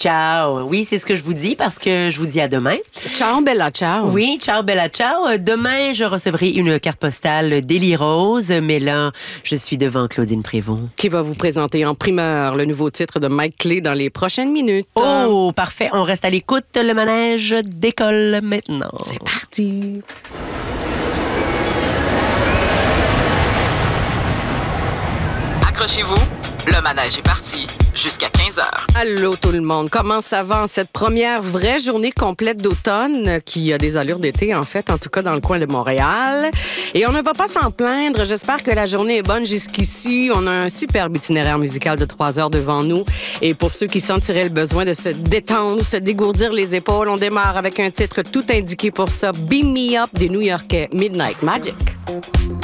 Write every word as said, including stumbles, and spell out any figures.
Ciao. Oui, c'est ce que je vous dis parce que je vous dis à demain. Ciao, Bella, ciao. Oui, ciao, Bella, ciao. Demain, je recevrai une carte postale d'Élie Rose, mais là, je suis devant Claudine Prévost. Qui va vous présenter en primeur le nouveau titre de Mike Clé dans les prochaines minutes. Oh, parfait. On reste à l'écoute. Le manège décolle maintenant. C'est parti. Accrochez-vous, le manège est parti jusqu'à quinze heures. Allô tout le monde, comment ça va en cette première vraie journée complète d'automne qui a des allures d'été en fait, en tout cas dans le coin de Montréal. Et on ne va pas s'en plaindre, j'espère que la journée est bonne jusqu'ici. On a un superbe itinéraire musical de trois heures devant nous. Et pour ceux qui sentiraient le besoin de se détendre, se dégourdir les épaules, on démarre avec un titre tout indiqué pour ça, Beam Me Up des New-Yorkais Midnight Magic.